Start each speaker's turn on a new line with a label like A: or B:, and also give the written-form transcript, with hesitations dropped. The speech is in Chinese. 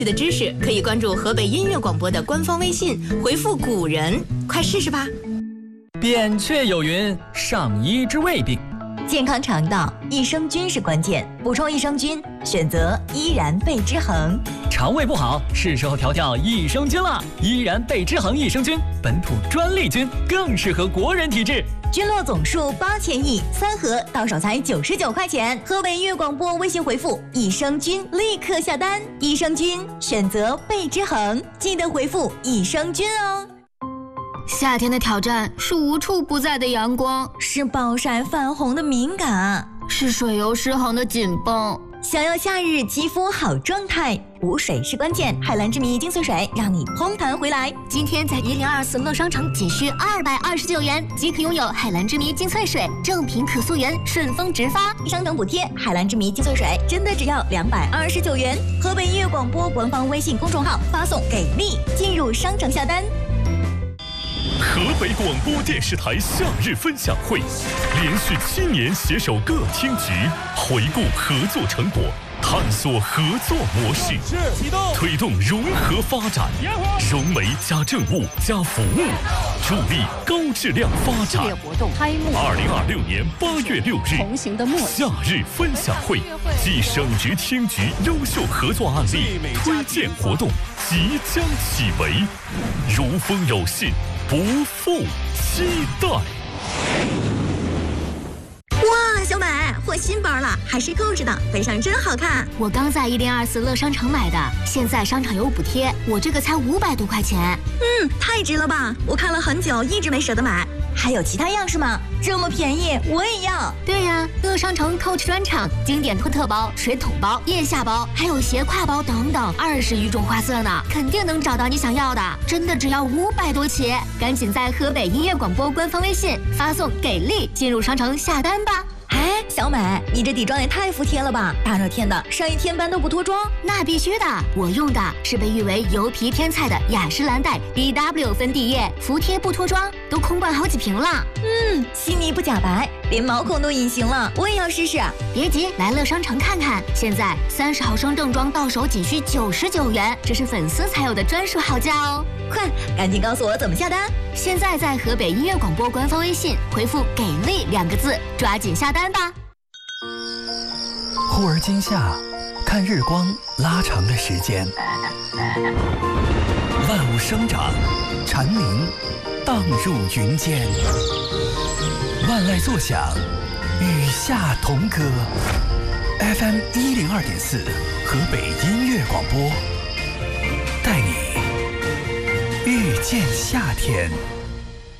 A: 的知识可以关注河北音乐广播的官方微信，回复古人，快试试吧。
B: 扁鹊有云：上医之未病。
C: 健康肠道，益生菌是关键，补充益生菌，选择依然贝之恒。
B: 肠胃不好，是时候调调益生菌了。依然贝之恒益生菌，本土专利菌，更适合国人体质。
C: 菌落总数8000亿，3盒到手才99块钱。河北音乐广播微信回复益生菌，立刻下单。益生菌选择贝之恒，记得回复益生菌哦。
D: 夏天的挑战是无处不在的阳光，
C: 是暴晒泛红的敏感，
D: 是水油失衡的紧绷。
C: 想要夏日肌肤好状态，补水是关键。海蓝之谜精粹水让你嘭弹回来。
D: 今天在1024乐商城仅需229元即可拥有海蓝之谜精粹水，正品可溯源，顺丰直发，
C: 商城补贴。海蓝之谜精粹水真的只要229元。河北音乐广播官方微信公众号发送给力，进入商城下单。
E: 河北广播电视台夏日分享会，连续7年携手各厅局，回顾合作成果，探索合作模式，推动融合发展，融媒加政务加服务，助力高质量发展。2026年8月6日，夏日分享会暨省局厅局优秀合作案例推荐活动即将启围，如风有信，不负期待。
C: 哇，小美，换新包了，还是购置的，背上真好看。
D: 我刚在1024乐商城买的，现在商场有补贴，我这个才500多块钱。
C: 太值了吧！我看了很久，一直没舍得买。还有其他样式吗？这么便宜，我也要。
D: 对呀，乐商城 Coach 专场，经典托特包、水桶包、腋下包，还有斜挎包等等，20余种花色呢，肯定能找到你想要的。真的只要500多起，赶紧在河北音乐广播官方微信发送给力，进入商城下单吧。
C: 哎，小美，你这底妆也太服帖了吧！大热天的，上一天班都不脱妆？
D: 那必须的，我用的是被誉为油皮天菜的雅诗兰黛 BW 粉底液，服帖不脱妆，都空灌好几瓶了。
C: 细腻不假白，连毛孔都隐形了，我也要试试。
D: 别急，来乐商城看看，现在30毫升正装到手仅需99元，这是粉丝才有的专属好价哦！
C: 快，赶紧告诉我怎么下单。
D: 现在在河北音乐广播官方微信回复“给力”2个字，抓紧下单吧。
F: 忽而今夏，看日光拉长的时间，万物生长，蝉鸣荡入云间，万籁作响，与夏同歌。FM 102.4，河北音乐广播，带你遇见夏天。